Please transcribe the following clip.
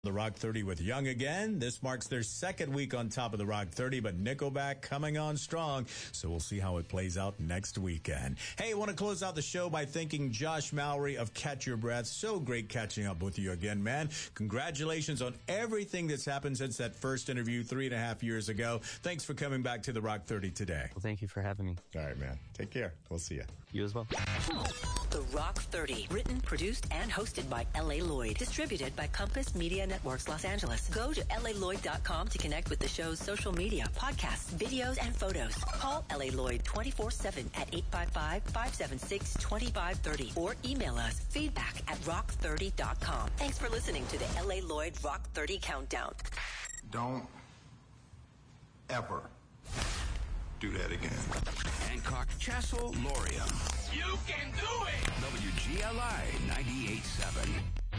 The Rock 30 with Young again. This marks their second week on top of the Rock 30, but Nickelback coming on strong. So we'll see how it plays out next weekend. Hey, I want to close out the show by thanking Josh Mowry of Catch Your Breath. So great catching up with you again, man. Congratulations on everything that's happened since that first interview 3.5 years ago. Thanks for coming back to the Rock 30 today. Well, thank you for having me. All right, man. Take care. We'll see you. You as well. The Rock 30, written, produced, and hosted by L.A. Lloyd. Distributed by Compass Media Networks Los Angeles. Go to LALloyd.com to connect with the show's social media, podcasts, videos, and photos. Call L.A. Lloyd 24/7 at 855-576-2530 or email us feedback@rock30.com. Thanks for listening to the L.A. Lloyd Rock 30 Countdown. Don't ever do that again. Hancock, Chassel, Loria. You can do it! WGLI 98.7.